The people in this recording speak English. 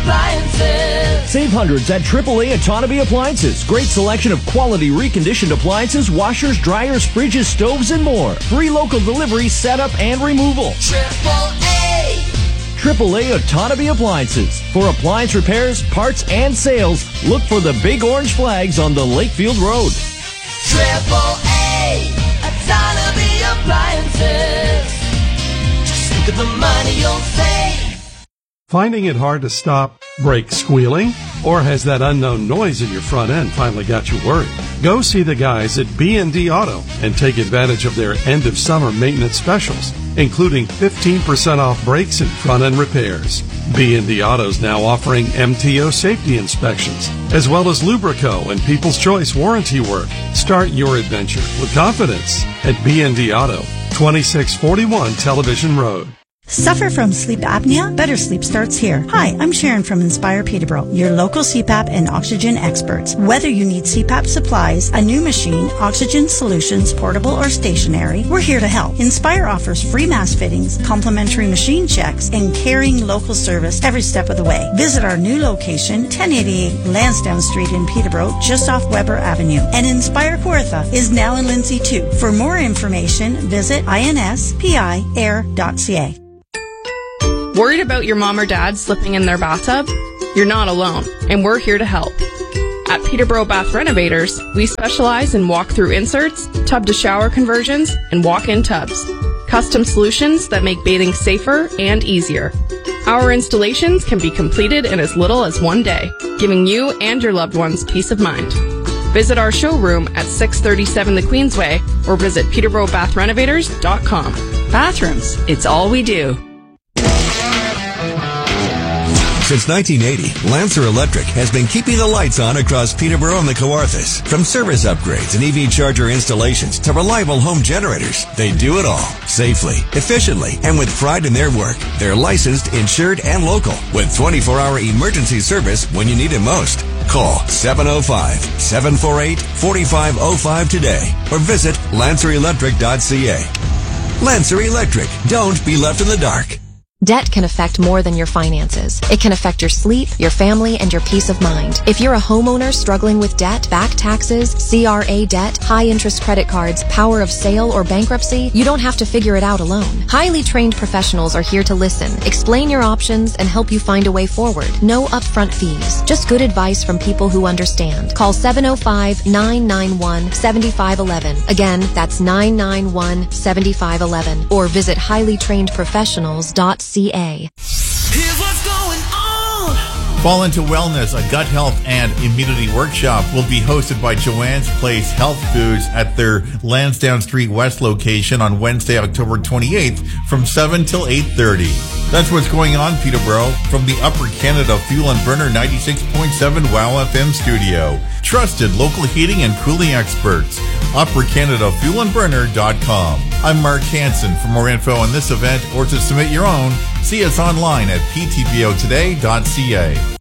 Appliances. Save hundreds at AAA Autonomy Appliances. Great selection of quality reconditioned appliances, washers, dryers, fridges, stoves, and more. Free local delivery, setup, and removal. AAA Autonomy Appliances. For appliance repairs, parts, and sales, look for the big orange flags on the Lakefield Road. AAA Autonomy Appliances. Just think of the money you'll save. Finding it hard to stop brake squealing? Or has that unknown noise in your front end finally got you worried? Go see the guys at B&D Auto and take advantage of their end-of-summer maintenance specials, including 15% off brakes and front-end repairs. B&D Auto's now offering MTO safety inspections, as well as Lubrico and People's Choice warranty work. Start your adventure with confidence at B&D Auto, 2641 Television Road. Suffer from sleep apnea? Better sleep starts here. Hi, I'm Sharon from Inspire Peterborough, your local CPAP and oxygen experts. Whether you need CPAP supplies, a new machine, oxygen solutions, portable or stationary, we're here to help. Inspire offers free mask fittings, complimentary machine checks, and caring local service every step of the way. Visit our new location, 1088 Lansdowne Street in Peterborough, just off Weber Avenue. And Inspire Kawartha is now in Lindsay too. For more information, visit inspiair.ca. Worried about your mom or dad slipping in their bathtub? You're not alone, and we're here to help. At Peterborough Bath Renovators, we specialize in walk-through inserts, tub-to-shower conversions, and walk-in tubs. Custom solutions that make bathing safer and easier. Our installations can be completed in as little as one day, giving you and your loved ones peace of mind. Visit our showroom at 637 The Queensway or visit peterborough-bathrenovators.com. Bathrooms, it's all we do. Since 1980, Lancer Electric has been keeping the lights on across Peterborough and the Kawarthas. From service upgrades and EV charger installations to reliable home generators, they do it all safely, efficiently, and with pride in their work. They're licensed, insured, and local with 24-hour emergency service when you need it most. Call 705-748-4505 today or visit lancerelectric.ca. Lancer Electric. Don't be left in the dark. Debt can affect more than your finances. It can affect your sleep, your family, and your peace of mind. If you're a homeowner struggling with debt, back taxes, CRA debt, high-interest credit cards, power of sale, or bankruptcy, you don't have to figure it out alone. Highly trained professionals are here to listen, explain your options, and help you find a way forward. No upfront fees. Just good advice from people who understand. Call 705-991-7511. Again, that's 991-7511. Or visit highlytrainedprofessionals.ca. Here's what's going on. Fall into Wellness, a gut health and immunity workshop, will be hosted by Joanne's Place Health Foods at their Lansdowne Street West location on Wednesday, October 28th from 7 till 8:30. That's what's going on, Peterborough, from the Upper Canada Fuel and Burner 96.7 WOW FM studio. Trusted local heating and cooling experts. UpperCanadaFuelandBurner.com. I'm Mark Hansen. For more info on this event or to submit your own, see us online at ptbotoday.ca.